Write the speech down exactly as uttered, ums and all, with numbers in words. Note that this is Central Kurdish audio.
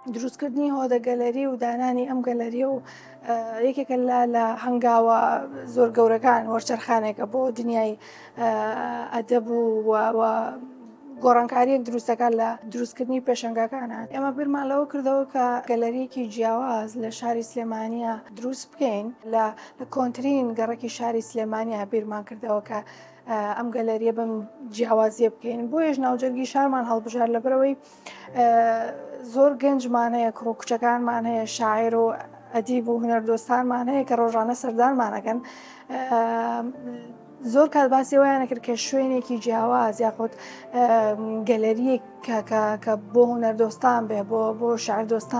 دروستکردنی هۆدە گەلەری و دانانی ئەم گەلەریە و یەکێکە لە هەنگاوە زۆر گەورەکان وەرچەرخانێکە بۆ دنیای ئەدەب و گۆڕانکاریەک دروستەکە لە دروستکردنی پێشەنگەکانە. ئێمە بیرمان لەوە کردەوە کە گەلەریەکی جیاواز لە شاری سلێمانیە دروست بکەین لە کۆنترین گەڕێکی شاری سلێمانیە بیرمان کردەوە کە ئەم گەلەریە بەم جیاوازیە بکەین. بۆیەش ناوجەرگی شارمان هەڵبژار لەبەرەوەی زۆر گەنجمان هەیە، کڕ و کچەکانمان هەیە، شاعیر و ئەدیب و هونەردۆستانمان هەیە کە ڕۆژانە سەردانمانەکەن. زۆر کات باسی ئەویان کرد کە شوێنێکی جیاواز یاخود گەلەریەک کە بۆ هونەردۆستان بێ، بۆ شاعیردۆستان